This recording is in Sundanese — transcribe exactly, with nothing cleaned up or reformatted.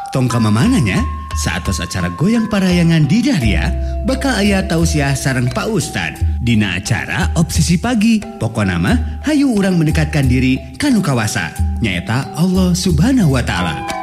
Tong kamamananya saat tos acara goyang parayangan di Dahlia bakal aya tausiah sareng Pak Ustad dina acara Obsesi Pagi. Pokona mah hayu urang mendekatkan diri kanu kawasa nyaeta Allah Subhanahu wa Ta'ala.